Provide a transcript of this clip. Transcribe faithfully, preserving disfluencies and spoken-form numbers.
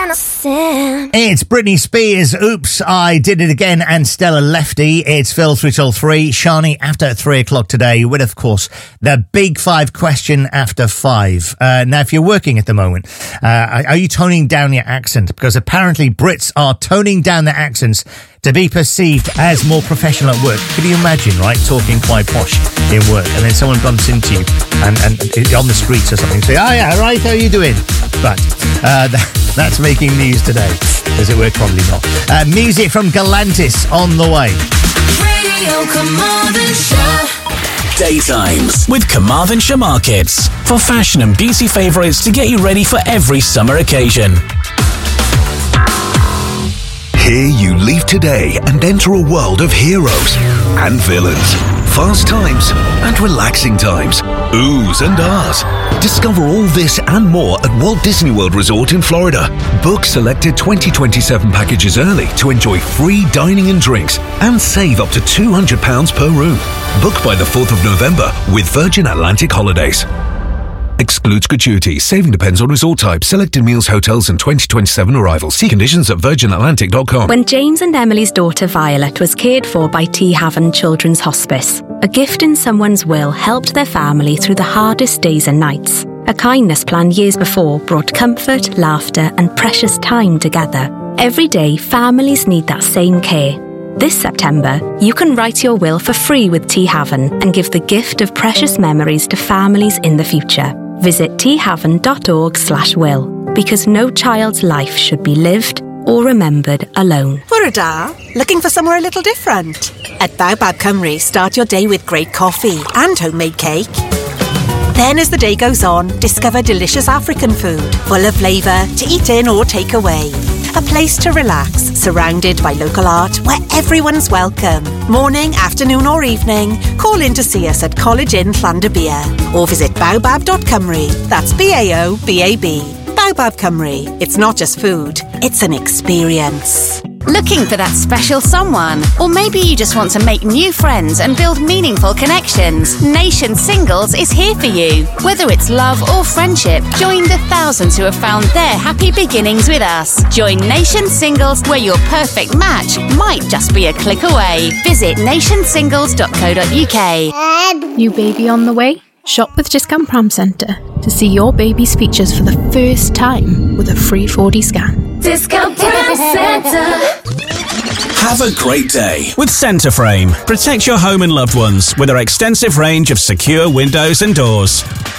wanna sin. It's Britney Spears, Oops, I Did It Again, and Stella Lefty. It's Phil three till three, Shani after three o'clock today with, of course, the big five question after five. Uh, now, if you're working at the moment, uh, are you toning down your accent? Because apparently Brits are toning down their accents to be perceived as more professional at work. Could you imagine, right, talking quite posh in work, and then someone bumps into you and, and on the streets or something, say, oh yeah, right, how are you doing? But uh, that, that's making news today. Does it work? Probably not. Uh, music from Galantis on the way. Radio Carmarthenshire. Daytimes with Carmarthenshire Markets. For fashion and beauty favourites to get you ready for every summer occasion. Here you leave today and enter a world of heroes and villains, fast times and relaxing times, oohs and ahs. Discover all this and more at Walt Disney World Resort in Florida. Book selected twenty twenty-seven packages early to enjoy free dining and drinks and save up to two hundred pounds per room. Book by the fourth of November with Virgin Atlantic Holidays. Excludes gratuity. Saving depends on resort type, selected meals, hotels and twenty twenty-seven arrivals. See conditions at virgin atlantic dot com. When James and Emily's daughter Violet was cared for by T Haven Children's Hospice, a gift in someone's will helped their family through the hardest days and nights. A kindness plan years before brought comfort, laughter and precious time together. Every day, families need that same care. This September, you can write your will for free with T Haven and give the gift of precious memories to families in the future. Visit thaven.org slash will, because no child's life should be lived or remembered alone. Bwrda, looking for somewhere a little different? At Baobab Cymru, start your day with great coffee and homemade cake. Then as the day goes on, discover delicious African food, full of flavour, to eat in or take away. A place to relax, surrounded by local art where everyone's welcome. Morning, afternoon or evening, call in to see us at College Inn Llandybia or visit baobab dot cymru. That's B A O B A B. Baobab Cymru. It's not just food, it's an experience. Looking for that special someone? Or maybe you just want to make new friends and build meaningful connections? Nation Singles is here for you. Whether it's love or friendship, join the thousands who have found their happy beginnings with us. Join Nation Singles, where your perfect match might just be a click away. Visit nation singles dot co dot uk. New baby on the way? Shop with Discount Pram Centre to see your baby's features for the first time with a free four D scan. Discount Pram Centre. Have a great day with Centre Frame. Protect your home and loved ones with our extensive range of secure windows and doors.